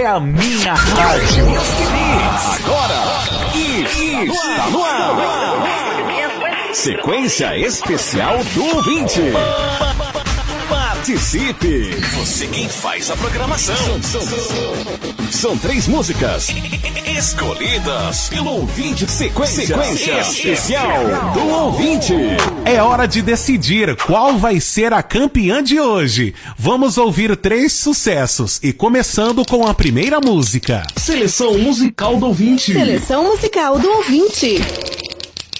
é a minha rádio. Agora, está no ar. Sequência especial do ouvinte. Participe! Você quem faz a programação. São 3 músicas escolhidas pelo ouvinte. Sequência especial do ouvinte. É hora de decidir qual vai ser a campeã de hoje. Vamos ouvir 3 sucessos e começando com a primeira música. Seleção musical do ouvinte. Seleção musical do ouvinte.